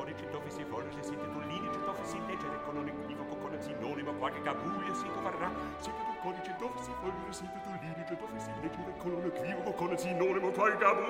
codice dove si volge, siete tu l'inice dove si leggere con un equivoco, con un sinonimo, qualche gabuglio si dovrà. Siete tu codice dove si volge, siete tu l'inice dove si leggere con un equivoco, con un sinonimo, qualche gabuglio.